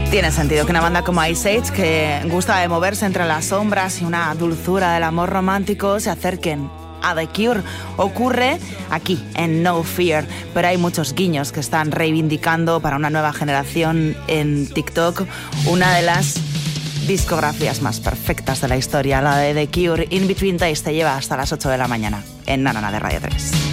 Tiene sentido que una banda como Ice Age, que gusta de moverse entre las sombras y una dulzura del amor romántico, se acerquen a The Cure. Ocurre aquí, en No Fear, pero hay muchos guiños que están reivindicando para una nueva generación en TikTok una de las discografías más perfectas de la historia, la de The Cure. In Between Days te lleva hasta las 8 de la mañana en Na Na Na de Radio 3.